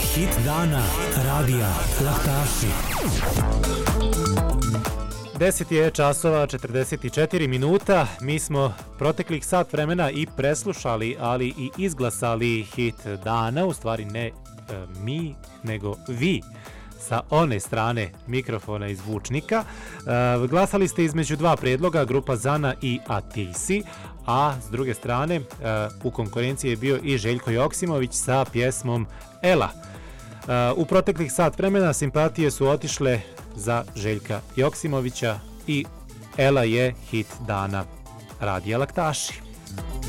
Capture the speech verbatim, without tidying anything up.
Hit dana radija Laktaši. deset je časova četrdeset četiri minuta. Mi smo proteklih sat vremena i preslušali, ali i izglasali hit dana. U stvari ne e, mi, nego vi sa one strane mikrofona i zvučnika. E, glasali ste između dva predloga, grupa Zana i Atisi, a s druge strane e, u konkurenciji je bio i Željko Joksimović sa pjesmom Ela. E, u proteklih sat vremena simpatije su otišle za Željka Joksimovića i Ela je hit dana radija Laktaši.